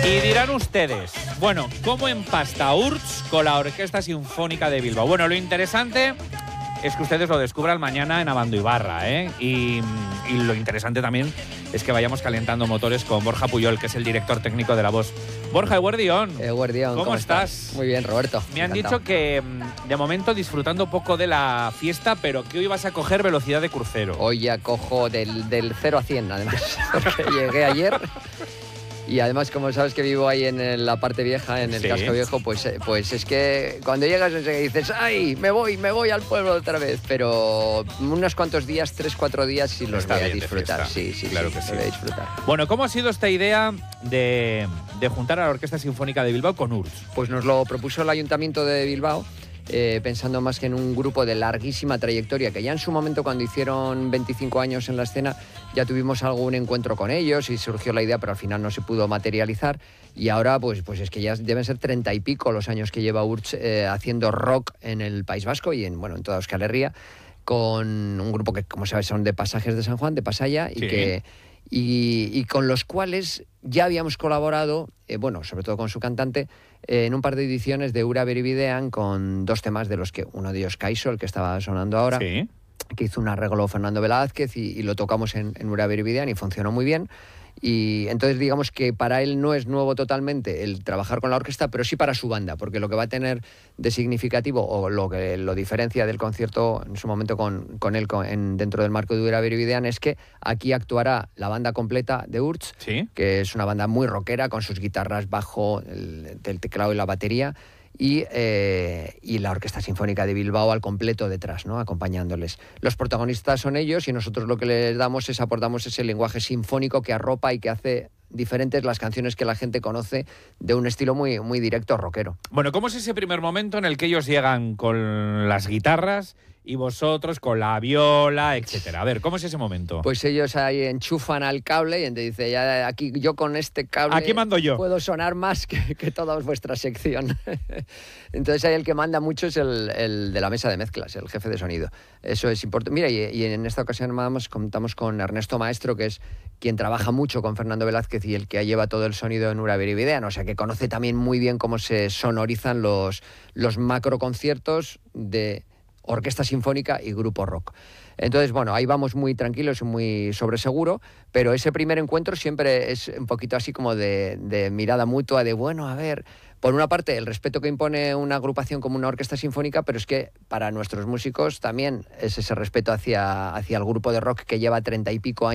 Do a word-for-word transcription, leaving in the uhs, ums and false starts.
Y dirán ustedes, bueno, ¿cómo empasta Urtz con la Orquesta Sinfónica de Bilbao? Bueno, lo interesante es que ustedes lo descubran mañana en Abando Ibarra, ¿eh? Y, y lo interesante también es que vayamos calentando motores con Borja Puyol, que es el director técnico de La Voz. Borja, Eguardión. Eguardión, ¿Cómo, ¿cómo estás? estás? Muy bien, Roberto. Me han Encantado. dicho que de momento disfrutando poco de la fiesta, pero que hoy vas a coger velocidad de crucero. Hoy ya cojo del, del cero a cien, además, porque llegué ayer. Y además, como sabes que vivo ahí en la parte vieja, en el sí. casco viejo, pues, pues es que cuando llegas dices, ¡ay, me voy, me voy al pueblo otra vez! Pero unos cuantos días, tres, cuatro días, sí los Está voy a bien disfrutar. Sí, sí, claro sí, que sí. Voy a disfrutar. Bueno, ¿cómo ha sido esta idea de, de juntar a la Orquesta Sinfónica de Bilbao con Urtz? Pues nos lo propuso el Ayuntamiento de Bilbao, Eh, pensando más que en un grupo de larguísima trayectoria, que ya en su momento, cuando hicieron veinticinco años en la escena, ya tuvimos algún encuentro con ellos y surgió la idea, pero al final no se pudo materializar. Y ahora, pues, pues es que ya deben ser treinta y pico los años que lleva Urtz eh, haciendo rock en el País Vasco y en, bueno, en toda Euskal Herria, con un grupo que, como sabes, son de Pasajes de San Juan, de Pasaya, y sí. que... Y, y con los cuales ya habíamos colaborado, eh, bueno, sobre todo con su cantante, eh, en un par de ediciones de Ura Beribidean, con dos temas de los que, uno de ellos, Kaiso, el que estaba sonando ahora, sí. que hizo un arreglo Fernando Velázquez y, y lo tocamos en, en Ura Beribidean y funcionó muy bien. Y entonces digamos que para él no es nuevo totalmente el trabajar con la orquesta, pero sí para su banda, porque lo que va a tener de significativo, o lo que lo diferencia del concierto en su momento con, con él con, en, dentro del marco de Ura Beribidean, es que aquí actuará la banda completa de Urtz, ¿Sí? que es una banda muy rockera, con sus guitarras, bajo, el, el teclado y la batería, y, eh, y la Orquesta Sinfónica de Bilbao al completo detrás, ¿no?, acompañándoles. Los protagonistas son ellos y nosotros lo que les damos es aportamos ese lenguaje sinfónico que arropa y que hace diferentes las canciones que la gente conoce, de un estilo muy, muy directo rockero. Bueno, ¿cómo es ese primer momento en el que ellos llegan con las guitarras y vosotros con la viola, etcétera? A ver, ¿cómo es ese momento? Pues ellos ahí enchufan al cable y entonces dice, ya aquí yo con este cable aquí mando yo. puedo sonar más que, que toda vuestra sección. Entonces ahí el que manda mucho es el, el de la mesa de mezclas, el jefe de sonido. Eso es importante. Mira, y, y en esta ocasión además contamos con Ernesto Maestro, que es quien trabaja mucho con Fernando Velázquez y el que lleva todo el sonido en Ura Beribidean, o sea que conoce también muy bien cómo se sonorizan los, los macro conciertos de orquesta sinfónica y grupo rock. Entonces, bueno, ahí vamos muy tranquilos y muy sobre seguro, pero ese primer encuentro siempre es un poquito así como de, de mirada mutua, de bueno, a ver, por una parte el respeto que impone una agrupación como una orquesta sinfónica, pero es que para nuestros músicos también es ese respeto hacia, hacia el grupo de rock que lleva treinta y pico años